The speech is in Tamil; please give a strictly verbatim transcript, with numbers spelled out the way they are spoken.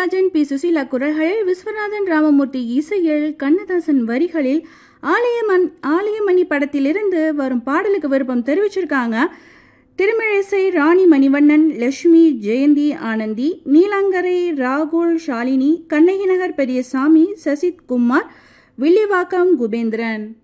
சவுந்தரராஜன், பி சுசீலா குரல்களில், விஸ்வநாதன் ராமமூர்த்தி இசையில், கண்ணதாசன் வரிகளில் ஆலயமன் ஆலயமணி படத்திலிருந்து வரும் பாடலுக்கு விருப்பம் தெரிவிச்சிருக்காங்க. திருமிழிசை, ராணி மணிவண்ணன், லட்சுமி, ஜெயந்தி, ஆனந்தி, நீலாங்கரை, ராகுல், ஷாலினி, கண்ணகி நகர் பெரியசாமி, சசித் குமார், வில்லிவாக்கம் குபேந்திரன்.